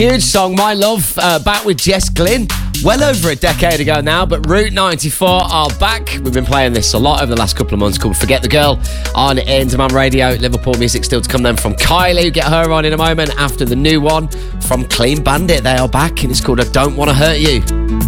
Huge song, My Love, back with Jess Glynn. Well over a decade ago now, but Route 94 are back. We've been playing this a lot over the last couple of months, called Forget the Girl on Indie Radio. Liverpool music still to come then from Kylie. Get her on in a moment after the new one from Clean Bandit. They are back and it's called I Don't Want to Hurt You.